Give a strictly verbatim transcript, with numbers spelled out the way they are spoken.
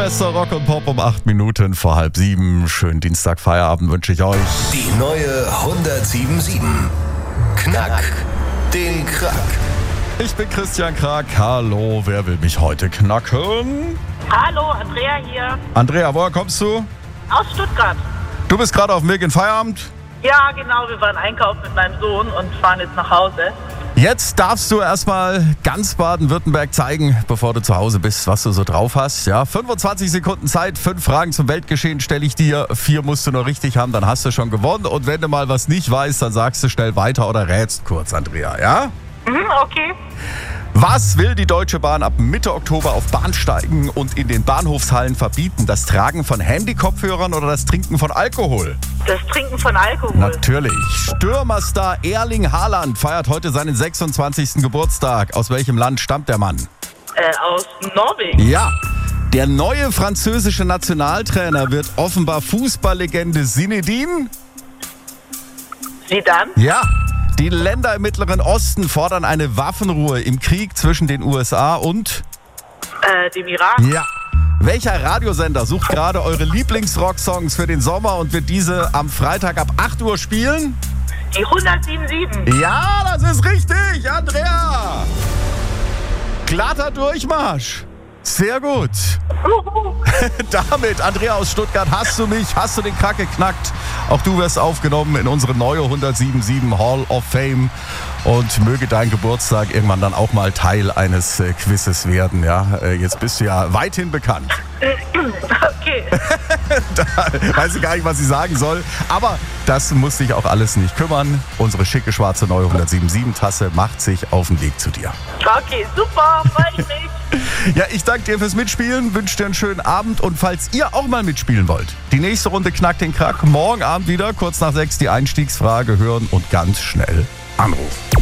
Bester Rock und Pop um acht Minuten vor halb sieben. Schönen Dienstag-Feierabend wünsche ich euch. Die neue hundertsieben Komma sieben. Knack den Krack. Ich bin Christian Krack. Hallo, wer will mich heute knacken? Hallo, Andrea hier. Andrea, woher kommst du? Aus Stuttgart. Du bist gerade auf dem Weg in Feierabend? Ja, genau, wir waren einkaufen mit meinem Sohn und fahren jetzt nach Hause. Jetzt darfst du erstmal ganz Baden-Württemberg zeigen, bevor du zu Hause bist, was du so drauf hast. Ja, fünfundzwanzig Sekunden Zeit, fünf Fragen zum Weltgeschehen stelle ich dir. Vier musst du noch richtig haben, dann hast du schon gewonnen. Und wenn du mal was nicht weißt, dann sagst du schnell weiter oder rätst kurz, Andrea, ja? Mhm, okay. Was will die Deutsche Bahn ab Mitte Oktober auf Bahnsteigen und in den Bahnhofshallen verbieten? Das Tragen von Handy-Kopfhörern oder das Trinken von Alkohol? Das Trinken von Alkohol. Natürlich. Stürmerstar Erling Haaland feiert heute seinen sechsundzwanzigsten Geburtstag. Aus welchem Land stammt der Mann? Äh, aus Norwegen. Ja. Der neue französische Nationaltrainer wird offenbar Fußballlegende Zinedine? Zidane? Ja. Die Länder im Mittleren Osten fordern eine Waffenruhe im Krieg zwischen den U S A und... Äh, dem Irak. Ja. Welcher Radiosender sucht gerade eure Lieblingsrock-Songs für den Sommer und wird diese am Freitag ab acht Uhr spielen? Die hundertsieben Komma sieben. Ja, das ist richtig, Andrea. Glatter Durchmarsch. Sehr gut. Uhu. Damit, Andrea aus Stuttgart, hast du mich, hast du den Krack geknackt. Auch du wirst aufgenommen in unsere neue hundertsieben Komma sieben Hall of Fame. Und möge dein Geburtstag irgendwann dann auch mal Teil eines äh, Quizzes werden. Ja, äh, jetzt bist du ja weithin bekannt. Okay. Da weiß ich gar nicht, was ich sagen soll. Aber das muss dich auch alles nicht kümmern. Unsere schicke schwarze neue hundertsieben Komma sieben Tasse macht sich auf den Weg zu dir. Okay, super, freue ich mich. Ja, ich danke dir fürs Mitspielen, wünsche dir einen schönen Abend und falls ihr auch mal mitspielen wollt, die nächste Runde Knack den Krack, morgen Abend wieder, kurz nach sechs die Einstiegsfrage hören und ganz schnell anrufen.